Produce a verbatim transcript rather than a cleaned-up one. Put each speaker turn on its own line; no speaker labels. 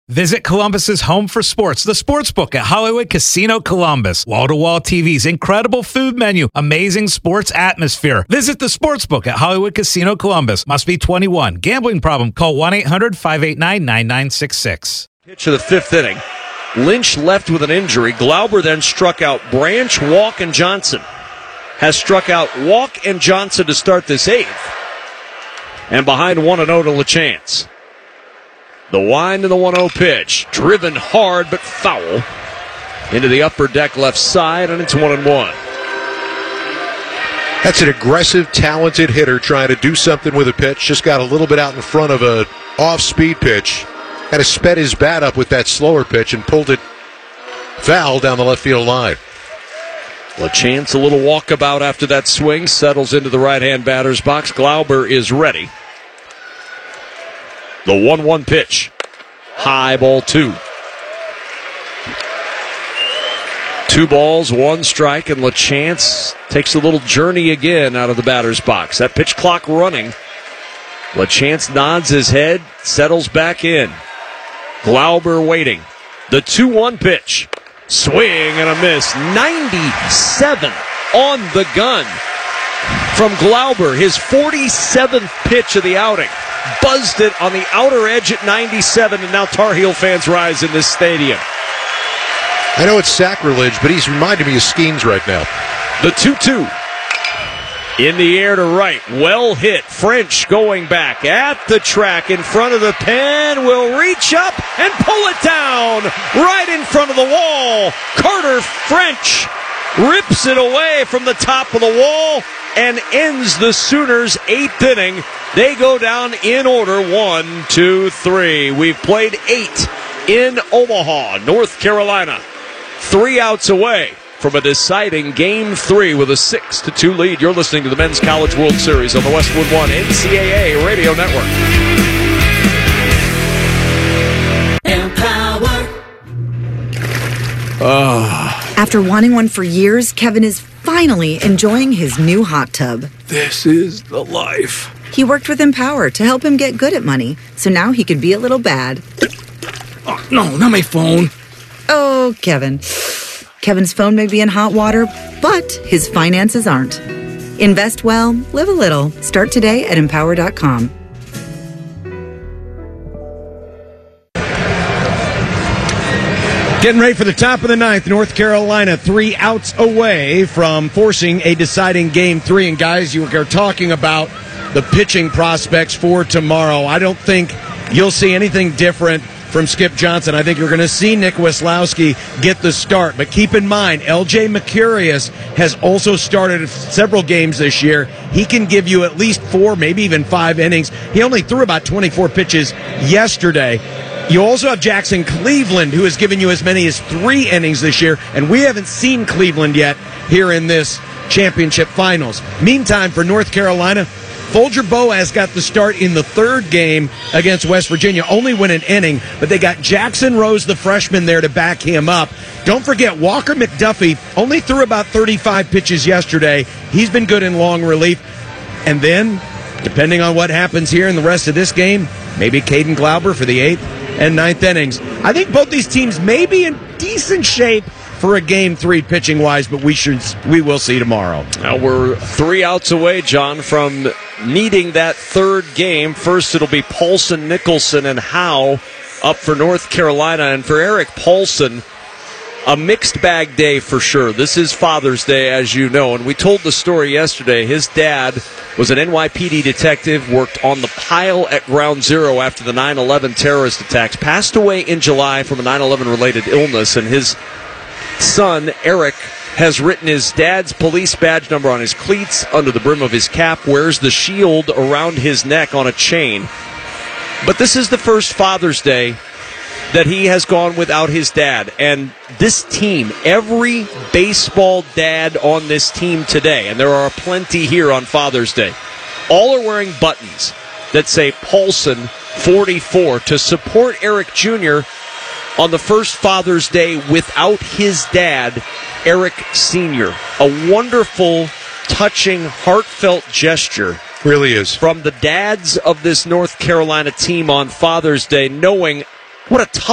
Visit Columbus's home for sports, the Sportsbook at Hollywood Casino Columbus. Wall-to-wall T Vs, incredible food menu, amazing sports atmosphere. Visit the Sportsbook at Hollywood Casino Columbus. Must be twenty-one. Gambling problem? Call one eight hundred five eight nine nine nine six six.
Pitch of the fifth inning. Lynch left with an injury. Glauber then struck out Branch, Walk, and Johnson. Has struck out Walk and Johnson to start this eighth. And behind one and oh to LaChance. The wind and the one oh pitch. Driven hard but foul. Into the upper deck left side, and it's one and one.
That's an aggressive, talented hitter trying to do something with a pitch. Just got a little bit out in front of a off-speed pitch. Had to sped his bat up with that slower pitch and pulled it foul down the left field line.
LaChance, a little walkabout after that swing, settles into the right-hand batter's box. Glauber is ready. The one one pitch. High ball two. Two balls, one strike, and LaChance takes a little journey again out of the batter's box. That pitch clock running. LaChance nods his head, settles back in. Glauber waiting. The two one pitch. Swing and a miss. ninety-seven on the gun from Glauber. His forty-seventh pitch of the outing. Buzzed it on the outer edge at ninety-seven, and now Tar Heel fans rise in this stadium.
I know it's sacrilege, but he's reminding me of Skeens right now.
The two two. In the air to right. Well hit. French going back at the track in front of the pen. Will reach up and pull it down right in front of the wall. Carter French rips it away from the top of the wall and ends the Sooners' eighth inning. They go down in order. One, two, three. We've played eight in Omaha, North Carolina. Three outs away from a deciding game three with a six to two lead. You're listening to the Men's College World Series on the Westwood One N C double A Radio Network.
Empower.
Oh. After wanting one for years, Kevin is finally enjoying his new hot tub.
This is the life.
He worked with Empower to help him get good at money, so now he can be a little bad.
Oh, no, not my phone.
Oh, Kevin. Kevin's phone may be in hot water, but his finances aren't. Invest well, live a little. Start today at empower dot com.
Getting ready for the top of the ninth. North Carolina three outs away from forcing a deciding game three. And guys, you are talking about the pitching prospects for tomorrow. I don't think you'll see anything different from Skip Johnson. I think you're going to see Nick Weslowski get the start. But keep in mind, L J Mercurius has also started several games this year. He can give you at least four, maybe even five innings. He only threw about twenty-four pitches yesterday. You also have Jackson Cleveland, who has given you as many as three innings this year, and we haven't seen Cleveland yet here in this championship finals. Meantime, for North Carolina, Folger Boas got the start in the third game against West Virginia, only win an inning, but they got Jackson Rose, the freshman, there to back him up. Don't forget, Walker McDuffie only threw about thirty-five pitches yesterday. He's been good in long relief. And then, depending on what happens here in the rest of this game, maybe Caden Glauber for the eighth and ninth innings. I think both these teams may be in decent shape for a game three pitching-wise, but we should we will see tomorrow.
Now we're three outs away, John, from needing that third game. First, it'll be Paulson, Nicholson, and Howe up for North Carolina. And for Eric Paulson, a mixed bag day for sure. This is Father's Day, as you know, and we told the story yesterday. His dad was an N Y P D detective, worked on the pile at Ground Zero after the nine eleven terrorist attacks, passed away in July from a nine eleven related illness, and his son, Eric, has written his dad's police badge number on his cleats, under the brim of his cap, wears the shield around his neck on a chain. But this is the first Father's Day that he has gone without his dad. And this team, every baseball dad on this team today, and there are plenty here on Father's Day, all are wearing buttons that say Paulson forty-four to support Eric Junior on the first Father's Day without his dad, Eric Senior A wonderful, touching, heartfelt gesture.
Really is.
From the dads of this North Carolina team on Father's Day, knowing what a tough